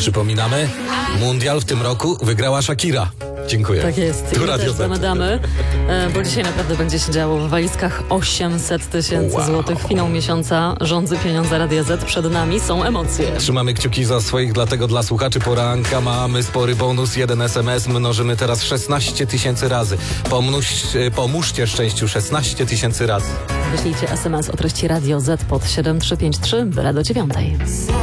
Przypominamy, mundial w tym roku wygrała Shakira. Dziękuję. Tak jest. Tu I my Radio też Z. zamedamy, bo dzisiaj naprawdę będzie się działo w walizkach 800 tysięcy złotych. Finał miesiąca, rządzy pieniądze Radia Z. Przed nami są emocje. Trzymamy kciuki za swoich, dlatego dla słuchaczy poranka mamy spory bonus. 1 SMS mnożymy teraz 16 tysięcy razy. Pomóżcie szczęściu 16 tysięcy razy. Wyślijcie SMS o treści Radio Z pod 7353 byle do 9.